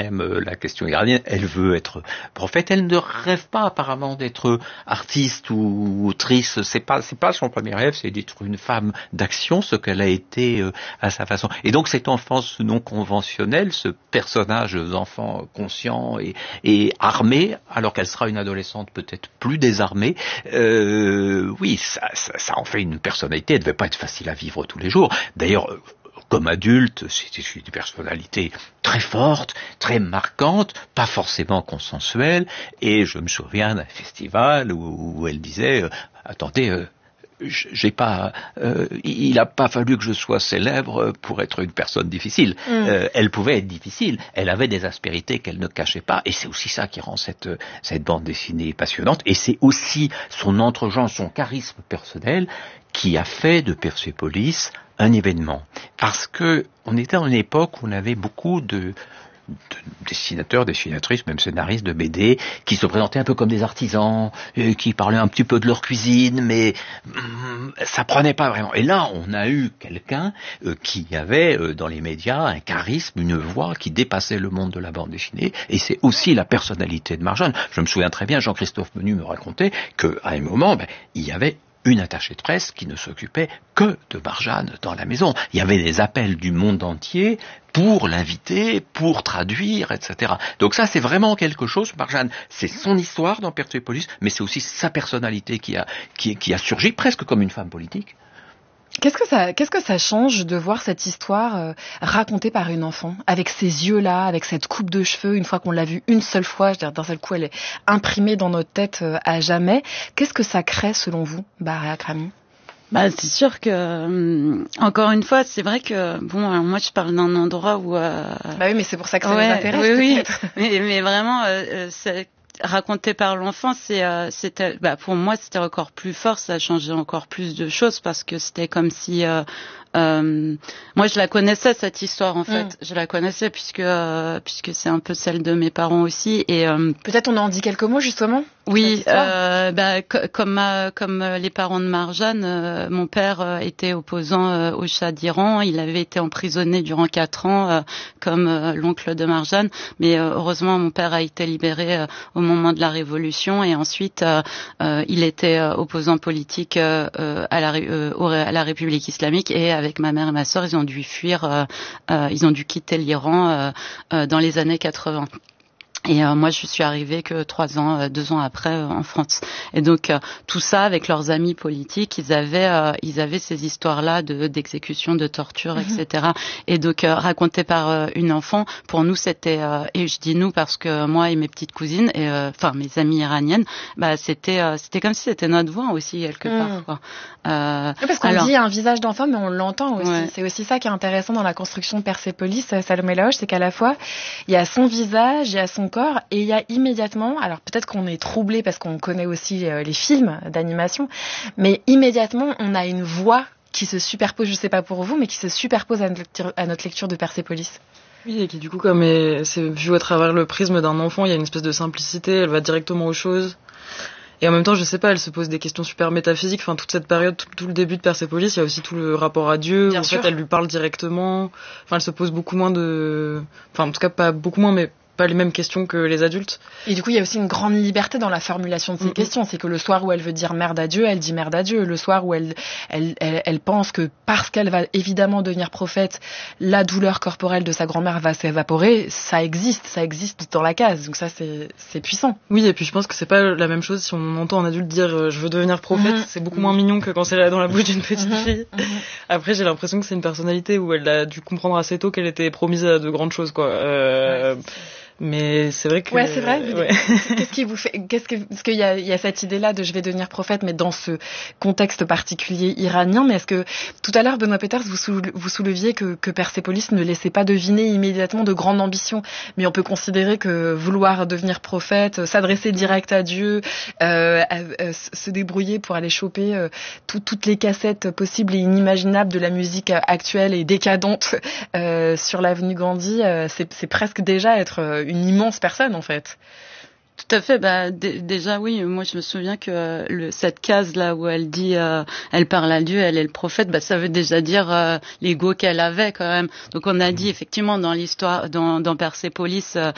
même la question iranienne. Elle veut être prophète. Elle ne rêve pas apparemment d'être artiste ou autrice. C'est pas son premier rêve, c'est d'être une femme d'action, ce qu'elle a été à sa façon. Et donc cette enfance non conventionnelle, ce personnage d'enfant conscient et armé, alors qu'elle sera une adolescente peut-être plus désarmée, oui, ça en fait une personnalité. Elle ne devait pas être facile à vivre tous les jours. D'ailleurs, comme adulte, c'était une personnalité très forte, très marquante, pas forcément consensuelle. Et je me souviens d'un festival où elle disait attendez, j'ai pas, il n'a pas fallu que je sois célèbre pour être une personne difficile. Elle pouvait être difficile. Elle avait des aspérités qu'elle ne cachait pas, et c'est aussi ça qui rend cette bande dessinée passionnante. Et c'est aussi son entre-genre, son charisme personnel qui a fait de Persépolis un événement. Parce que on était dans une époque où on avait beaucoup de dessinateurs, dessinatrices, même scénaristes de BD, qui se présentaient un peu comme des artisans, qui parlaient un petit peu de leur cuisine, mais ça prenait pas vraiment. Et là, on a eu quelqu'un qui avait dans les médias un charisme, une voix qui dépassait le monde de la bande dessinée, et c'est aussi la personnalité de Marjane. Je me souviens très bien, Jean-Christophe Menu me racontait qu'à un moment, il y avait une attachée de presse qui ne s'occupait que de Marjane dans la maison. Il y avait des appels du monde entier pour l'inviter, pour traduire, etc. Donc ça, c'est vraiment quelque chose. Marjane, c'est son histoire dans Persépolis, mais c'est aussi sa personnalité qui a surgi presque comme une femme politique. Qu'est-ce que ça change de voir cette histoire racontée par une enfant, avec ces yeux-là, avec cette coupe de cheveux, une fois qu'on l'a vue une seule fois, je veux dire, d'un seul coup, elle est imprimée dans notre tête à jamais. Qu'est-ce que ça crée, selon vous, Baréa Krami ? C'est sûr que, encore une fois, c'est vrai que, alors moi, je parle d'un endroit où... oui, mais c'est pour ça que ça nous intéresse, peut-être. Oui, mais vraiment, c'est... Raconté par l'enfant, c'était, pour moi, c'était encore plus fort, ça a changé encore plus de choses parce que c'était comme si, moi, je la connaissais cette histoire en fait, je la connaissais puisque c'est un peu celle de mes parents aussi et peut-être on en dit quelques mots justement. Oui, comme les parents de Marjane, mon père était opposant au Shah d'Iran. Il avait été emprisonné durant 4 ans, comme l'oncle de Marjane. Mais heureusement, mon père a été libéré au moment de la Révolution. Et ensuite, il était opposant politique à la République islamique. Et avec ma mère et ma sœur, ils ont dû fuir, ils ont dû quitter l'Iran dans les années 80. Et moi, je suis arrivée que 2 ans après en France. Et donc tout ça avec leurs amis politiques, ils avaient ces histoires-là d'exécution, de torture, etc. Et donc raconté par une enfant, pour nous c'était et je dis nous parce que moi et mes petites cousines et mes amies iraniennes, c'était comme si c'était notre voix aussi quelque part quoi. Parce qu'on dit un visage d'enfant, mais on l'entend aussi. Ouais. C'est aussi ça qui est intéressant dans la construction de Persépolis, Salomé Laoche, c'est qu'à la fois il y a son visage, il y a son corps, et il y a immédiatement, alors peut-être qu'on est troublé parce qu'on connaît aussi les films d'animation, mais immédiatement on a une voix qui se superpose, je sais pas pour vous, mais qui se superpose à notre lecture de Persépolis. Oui, et qui du coup, comme c'est vu à travers le prisme d'un enfant, il y a une espèce de simplicité, elle va directement aux choses. Et en même temps, je sais pas, elle se pose des questions super métaphysiques. Enfin, toute cette période, tout le début de Persépolis, il y a aussi tout le rapport à Dieu. Bien sûr. En fait, elle lui parle directement. Enfin, elle se pose beaucoup moins en tout cas, pas beaucoup moins, mais pas les mêmes questions que les adultes. Et du coup, il y a aussi une grande liberté dans la formulation de ces questions. C'est que le soir où elle veut dire merde à Dieu, elle dit merde à Dieu. Le soir où elle pense que parce qu'elle va évidemment devenir prophète, la douleur corporelle de sa grand-mère va s'évaporer, ça existe dans la case. Donc ça, c'est puissant. Oui, et puis je pense que c'est pas la même chose si on entend un adulte dire je veux devenir prophète. C'est beaucoup moins mignon que quand c'est là dans la bouche d'une petite fille. Après, j'ai l'impression que c'est une personnalité où elle a dû comprendre assez tôt qu'elle était promise à de grandes choses, quoi. Mais c'est vrai que... Ouais, c'est vrai. Ouais. Qu'est-ce qui vous fait... Est-ce qu'il y a cette idée-là de je vais devenir prophète, mais dans ce contexte particulier iranien. Mais est-ce que, tout à l'heure, Benoît Peeters, vous souleviez que Persépolis ne laissait pas deviner immédiatement de grandes ambitions. Mais on peut considérer que vouloir devenir prophète, s'adresser direct à Dieu, se débrouiller pour aller choper toutes les cassettes possibles et inimaginables de la musique actuelle et décadente sur l'avenue Gandhi, c'est presque déjà être une immense personne en fait. Tout à fait. Déjà oui. Moi, je me souviens que cette case là où elle dit, elle parle à Dieu, elle est le prophète. Ça veut déjà dire l'ego qu'elle avait quand même. Donc on a dit effectivement dans l'histoire, dans Persépolis,